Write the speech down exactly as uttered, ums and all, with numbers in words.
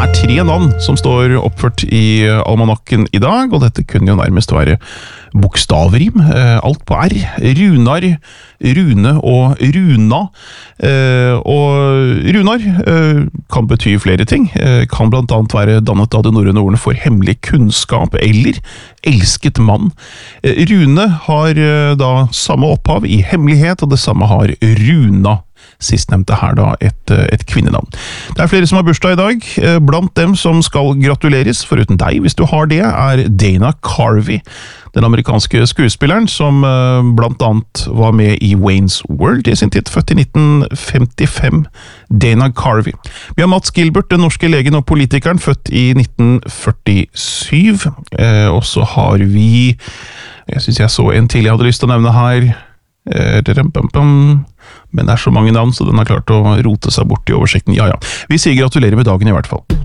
er tre navn som står oppført i almanakken i dag, og dette kunne jo nærmest være bokstavrim, alt på R. Runar, Rune og Runa. Og Runar kan bety flere ting, kan blant annet være dannet av det norrøne ordene for hemmelig kunnskap eller elsket mann. Rune har da samme opphav i hemmelighet, og det samme har Runa. Sistnevnte her da et, et kvinnenavn. Det er flere som har bursdag i dag. Blant dem som skal gratuleres, foruten deg hvis du har det, er Dana Carvey, den amerikanske skuespilleren som blant annet var med i Wayne's World i sin tid, født i nitten femtifem. Dana Carvey. Vi har Mats Gilbert, den norske legen og politikeren, født i nitten førtisyv. Eh, og så har vi, jeg synes jeg så en til jeg hadde lyst til å nevne her, men det er så mange navn, så den har klart å rote seg bort i oversikten. Ja, ja. Vi sier gratulerer med dagen i hvert fall.